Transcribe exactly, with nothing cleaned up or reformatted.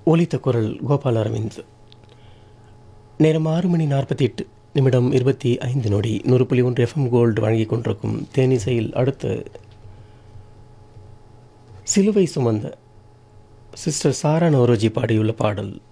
ஒலித்த குரல் கோபால் அரவிந்த். நேரம் ஆறு மணி நாற்பத்தி எட்டு நிமிடம் இருபத்தி ஐந்து நொடி. நூறு புள்ளி ஒன்று எஃப்எம் கோல்டு வழங்கி கொண்டிருக்கும் தேனிசையில் அடுத்து சிலுவை சுமந்த சிஸ்டர் சாரா நவரோஜி பாடியுள்ள பாடல்